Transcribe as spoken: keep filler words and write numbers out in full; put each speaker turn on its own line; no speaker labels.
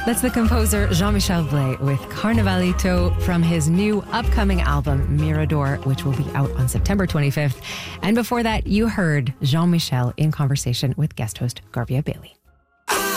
That's the composer Jean-Michel Blay with Carnavalito from his new upcoming album, Mirador, which will be out on September twenty-fifth. And before that, you heard Jean-Michel in conversation with guest host Garbia Bailey.